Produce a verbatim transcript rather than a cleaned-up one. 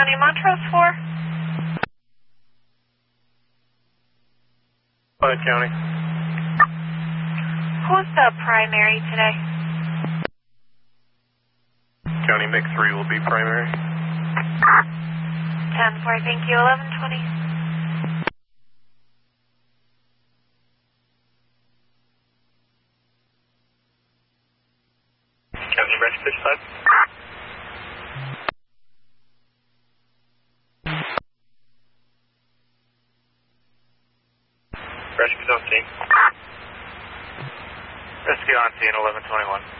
twenty, Montrose four. Bud County. Who's the primary today? County M I C three will be primary. ten four, thank you, eleven twenty. County Rescue five. Rescue's on scene. Rescue on scene, eleven twenty-one.